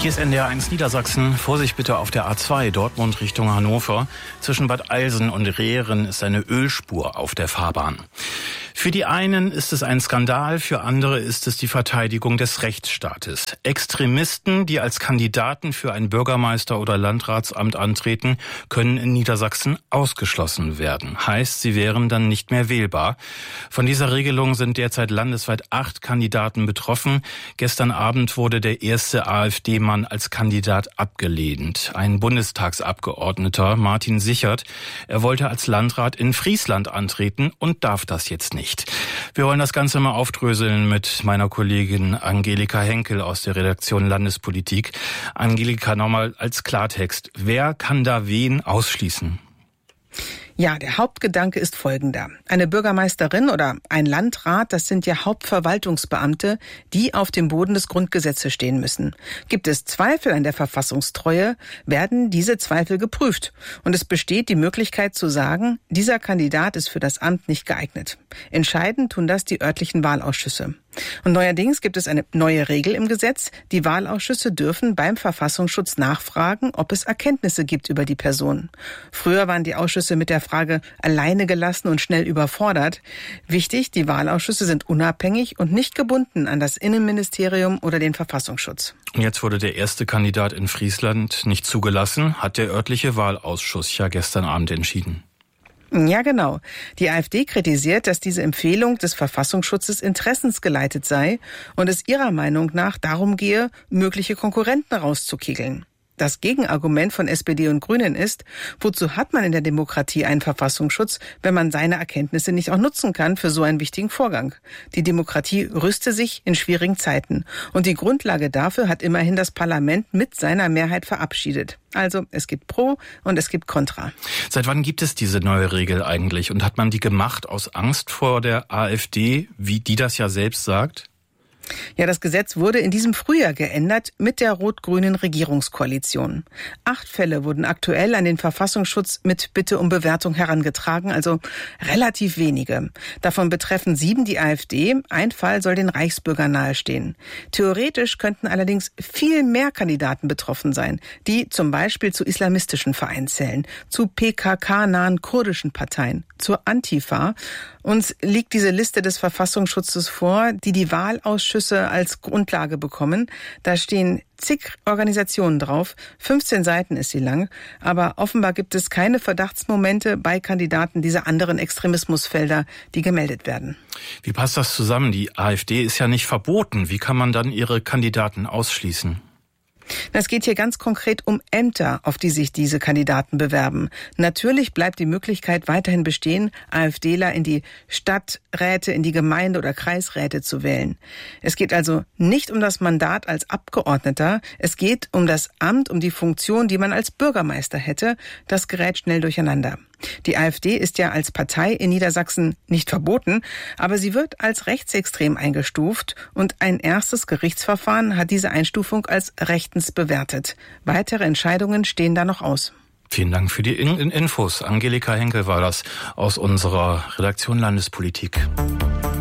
Hier ist NDR1 Niedersachsen. Vorsicht bitte auf der A2 Dortmund Richtung Hannover. Zwischen Bad Eilsen und Rehren ist eine Ölspur auf der Fahrbahn. Für die einen ist es ein Skandal, für andere ist es die Verteidigung des Rechtsstaates. Extremisten, die als Kandidaten für ein Bürgermeister- oder Landratsamt antreten, können in Niedersachsen ausgeschlossen werden. Heißt, sie wären dann nicht mehr wählbar. Von dieser Regelung sind derzeit landesweit 8 Kandidaten betroffen. Gestern Abend wurde der erste AfD-Mann als Kandidat abgelehnt. Ein Bundestagsabgeordneter, Martin Sichert. Er wollte als Landrat in Friesland antreten und darf das jetzt nicht. Wir wollen das Ganze mal aufdröseln mit meiner Kollegin Angelika Henkel aus der Redaktion Landespolitik. Angelika, nochmal als Klartext. Wer kann da wen ausschließen? Ja, der Hauptgedanke ist folgender. Eine Bürgermeisterin oder ein Landrat, das sind ja Hauptverwaltungsbeamte, die auf dem Boden des Grundgesetzes stehen müssen. Gibt es Zweifel an der Verfassungstreue, werden diese Zweifel geprüft. Und es besteht die Möglichkeit zu sagen, dieser Kandidat ist für das Amt nicht geeignet. Entscheiden tun das die örtlichen Wahlausschüsse. Und neuerdings gibt es eine neue Regel im Gesetz. Die Wahlausschüsse dürfen beim Verfassungsschutz nachfragen, ob es Erkenntnisse gibt über die Person. Früher waren die Ausschüsse mit der Frage alleine gelassen und schnell überfordert. Wichtig, die Wahlausschüsse sind unabhängig und nicht gebunden an das Innenministerium oder den Verfassungsschutz. Und jetzt wurde der erste Kandidat in Friesland nicht zugelassen, hat der örtliche Wahlausschuss ja gestern Abend entschieden. Ja, genau. Die AfD kritisiert, dass diese Empfehlung des Verfassungsschutzes interessensgeleitet sei und es ihrer Meinung nach darum gehe, mögliche Konkurrenten rauszukegeln. Das Gegenargument von SPD und Grünen ist, wozu hat man in der Demokratie einen Verfassungsschutz, wenn man seine Erkenntnisse nicht auch nutzen kann für so einen wichtigen Vorgang? Die Demokratie rüste sich in schwierigen Zeiten. Und die Grundlage dafür hat immerhin das Parlament mit seiner Mehrheit verabschiedet. Also es gibt Pro und es gibt Contra. Seit wann gibt es diese neue Regel eigentlich? Und hat man die gemacht aus Angst vor der AfD, wie die das ja selbst sagt? Ja, das Gesetz wurde in diesem Frühjahr geändert mit der rot-grünen Regierungskoalition. 8 Fälle wurden aktuell an den Verfassungsschutz mit Bitte um Bewertung herangetragen, also relativ wenige. Davon betreffen 7 die AfD, ein Fall soll den Reichsbürgern nahestehen. Theoretisch könnten allerdings viel mehr Kandidaten betroffen sein, die zum Beispiel zu islamistischen Vereinen zählen, zu PKK-nahen kurdischen Parteien, zur Antifa. Uns liegt diese Liste des Verfassungsschutzes vor, die Wahlausschüsse als Grundlage bekommen. Da stehen zig Organisationen drauf, 15 Seiten ist sie lang, aber offenbar gibt es keine Verdachtsmomente bei Kandidaten dieser anderen Extremismusfelder, die gemeldet werden. Wie passt das zusammen? Die AfD ist ja nicht verboten. Wie kann man dann ihre Kandidaten ausschließen? Es geht hier ganz konkret um Ämter, auf die sich diese Kandidaten bewerben. Natürlich bleibt die Möglichkeit weiterhin bestehen, AfDler in die Stadträte, in die Gemeinde- oder Kreisräte zu wählen. Es geht also nicht um das Mandat als Abgeordneter, es geht um das Amt, um die Funktion, die man als Bürgermeister hätte. Das gerät schnell durcheinander. Die AfD ist ja als Partei in Niedersachsen nicht verboten, aber sie wird als rechtsextrem eingestuft und ein erstes Gerichtsverfahren hat diese Einstufung als rechtens bewertet. Weitere Entscheidungen stehen da noch aus. Vielen Dank für die Infos. Angelika Henkel war das aus unserer Redaktion Landespolitik.